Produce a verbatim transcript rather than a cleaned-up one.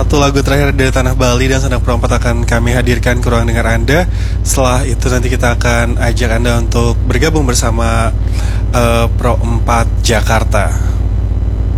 satu lagu terakhir dari Tanah Bali dan Sanak Pro empat akan kami hadirkan ke ruang dengar Anda. Setelah itu nanti kita akan ajak Anda untuk bergabung bersama uh, Pro empat Jakarta.